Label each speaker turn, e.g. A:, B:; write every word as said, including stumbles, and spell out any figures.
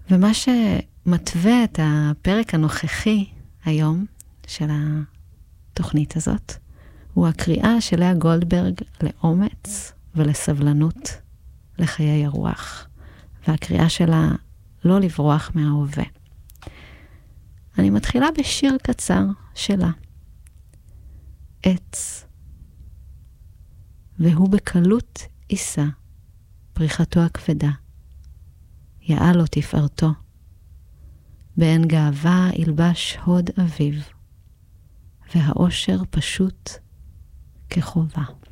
A: ומה שמתווה את הפרק הנוכחי היום של התוכנית הזאת, הוא הקריאה של לאה גולדברג לאומץ ולסבלנות לחיי הרוח, והקריאה שלה לא לברוח מההווה. אני מתחילה בשיר קצר שלה. עץ, והוא בקלות יישא, פריחתו הכבדה, יעל לו תפארתו, בעין גאווה ילבש הוד אביב, והאושר פשוט כחובה.